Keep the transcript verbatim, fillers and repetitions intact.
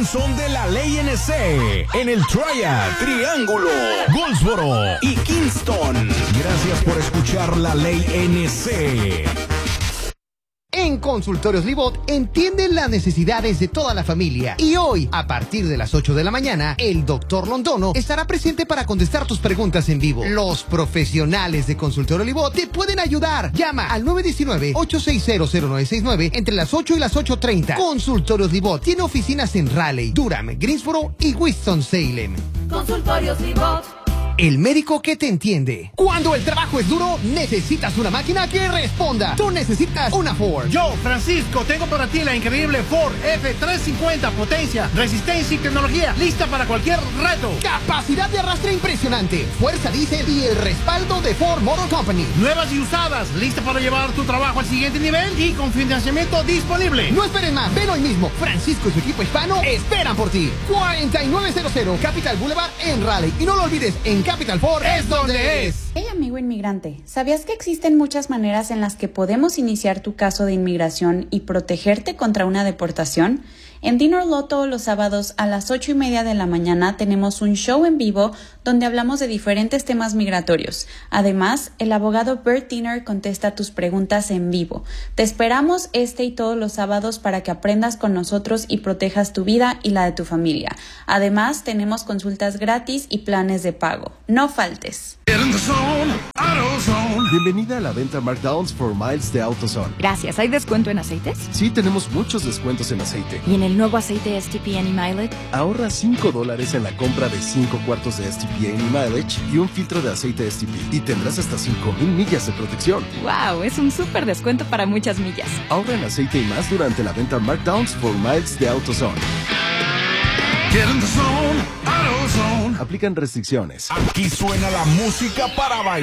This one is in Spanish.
gran son de la ley N C en el Triad, Triángulo, Goldsboro y Kingston. Gracias por escuchar la ley N C. En Consultorios Libot entienden las necesidades de toda la familia. Y hoy, a partir de las ocho de la mañana, el doctor Londono estará presente para contestar tus preguntas en vivo. Los profesionales de Consultorio Libot te pueden ayudar. Llama al nueve uno nueve, ocho seis cero, cero nueve seis nueve entre las ocho y las ocho treinta. Consultorios Libot tiene oficinas en Raleigh, Durham, Greensboro y Winston-Salem. Consultorios Libot. El médico que te entiende. Cuando el trabajo es duro, necesitas una máquina que responda. Tú necesitas una Ford. Yo, Francisco, tengo para ti la increíble Ford F trescientos cincuenta. Potencia, resistencia y tecnología. Lista para cualquier reto. Capacidad de arrastre impresionante. Fuerza diésel y el respaldo de Ford Motor Company. Nuevas y usadas. Lista para llevar tu trabajo al siguiente nivel y con financiamiento disponible. No esperes más. Ven hoy mismo. Francisco y su equipo hispano esperan por ti. cuarenta y nueve cero cero Capital Boulevard en Raleigh. Y no lo olvides, en Capital Ford es donde es. Hey amigo inmigrante, ¿sabías que existen muchas maneras en las que podemos iniciar tu caso de inmigración y protegerte contra una deportación? En Dinner Law todos los sábados a las ocho y media de la mañana tenemos un show en vivo donde hablamos de diferentes temas migratorios. Además, el abogado Bert Dinner contesta tus preguntas en vivo. Te esperamos este y todos los sábados para que aprendas con nosotros y protejas tu vida y la de tu familia. Además, tenemos consultas gratis y planes de pago. No faltes. Bienvenida a la venta Markdowns for Miles de AutoZone. Gracias. ¿Hay descuento en aceites? Sí, tenemos muchos descuentos en aceite. ¿Y en el nuevo aceite S T P Any Mileage? Ahorra cinco dólares en la compra de cinco cuartos de S T P Any Mileage y un filtro de aceite S T P. Y tendrás hasta cinco mil millas de protección. ¡Wow! Es un súper descuento para muchas millas. Ahorra en aceite y más durante la venta Markdowns for Miles de AutoZone. Get in the zone, AutoZone. Aplican restricciones. Aquí suena la música para bailar.